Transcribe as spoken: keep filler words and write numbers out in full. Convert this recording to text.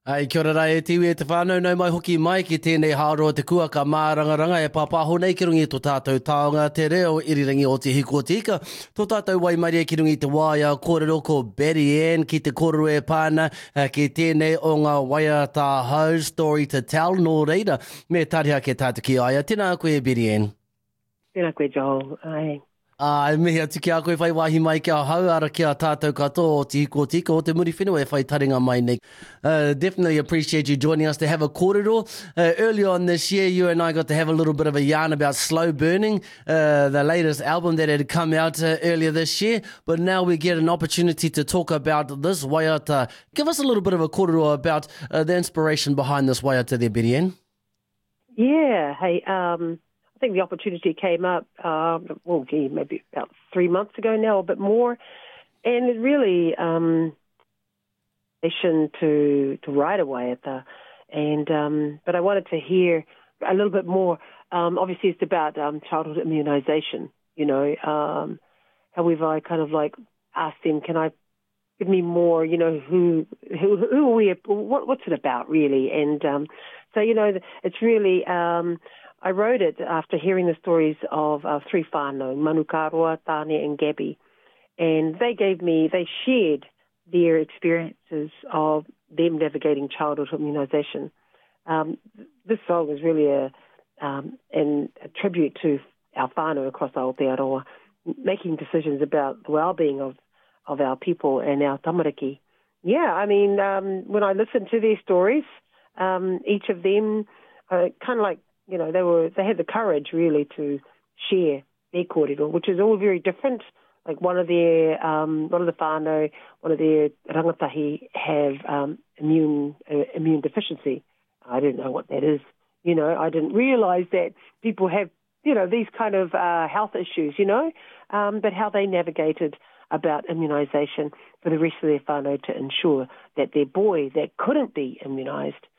Ai, kia ora rai e tiwi e te whānau, nau mai hoki mai ki tēnei hāroa te kua ka mārangaranga e pāpāho nei ki rungi tō tātou taonga te reo irirangi o te hiko tika. Tō tātou waimaria ki rungi te waia kōrero ko Betty Ann ki te kōrero e pāna ki tēnei o ngā waia tā hau story to tell nō reira. Me tariha ke tātou ki aia. Tēnā koe Betty Ann. Tēnā koe Joel. Ai. Ah, e mihi atu ki a koe whai wahi mai ki a hau ara ki a tātou katoa o te hiko tika o te muri whenua e whai taringa mai nei. Uh, definitely appreciate you joining us to have a kōrero. Uh, earlier on this year, you and I got to have a little bit of a yarn about Slow Burning, uh, the latest album that had come out uh, earlier this year. But now we get an opportunity to talk about this waiata. Give us a little bit of a kōrero about uh, the inspiration behind this waiata there, Betty Ann. Yeah, hey, um... I think the opportunity came up, uh, well, gee, maybe about three months ago now, a bit more, and it really um, mission to to write away at the, and um, but I wanted to hear a little bit more. Um, obviously, it's about um, childhood immunization. You know, um, however, I kind of like asked them, can I give me more? You know, who who who are we? What, what's it about really? And um, so you know, it's really. Um, I wrote it after hearing the stories of uh, three whānau, Manukaroa, Tāne and Gabby. And they gave me, they shared their experiences of them navigating childhood immunisation. Um, this song is really a, um, an, a tribute to our whānau across Aotearoa, making decisions about the well-being of, of our people and our tamariki. Yeah, I mean, um, when I listened to their stories, um, each of them uh, kind of like, you know, they were they had the courage really to share their kōrero, which is all very different. Like one of their um, one of the whānau, one of their rangatahi have um, immune uh, immune deficiency. I didn't know what that is. You know, I didn't realise that people have you know these kind of uh, health issues. You know, um, but how they navigated about immunisation for the rest of their whānau to ensure that their boy that couldn't be immunised